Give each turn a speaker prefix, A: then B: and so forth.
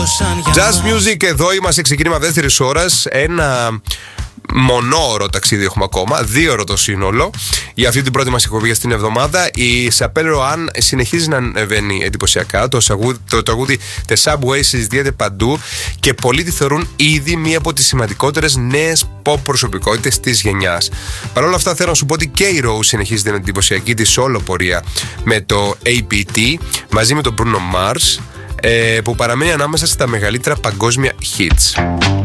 A: Jazz Music, εδώ είμαστε, ξεκίνημα δεύτερης ώρας. Ένα μονόωρο ταξίδι έχουμε ακόμα, 2ωρο το σύνολο για αυτή την πρώτη μας εκπομπή στην εβδομάδα. Η Σαπέλ Ροάν συνεχίζει να ανεβαίνει εντυπωσιακά. Το τραγούδι The Subway συζητιέται παντού και πολλοί τη θεωρούν ήδη μία από τις σημαντικότερες νέες pop προσωπικότητες της γενιάς. Παρ' όλα αυτά θέλω να σου πω ότι και η Rose συνεχίζει την εντυπωσιακή της solo πορεία με το APT μαζί με τον Bruno Mars, που παραμένει ανάμεσα στα μεγαλύτερα παγκόσμια hits.